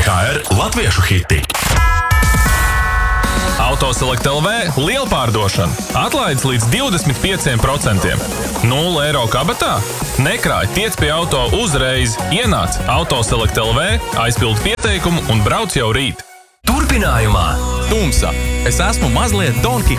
THR latviešu hiti. Autoselect LV liela pārdošana. Atlaides līdz 25%. 0 eiro kabatā? Nekrāj, tiec pie auto uzreiz. Ienāc Autoselect LV, aizpild pieteikumu un brauc jau rīt. Turpinājumā Tumsa. Es esmu mazliet Don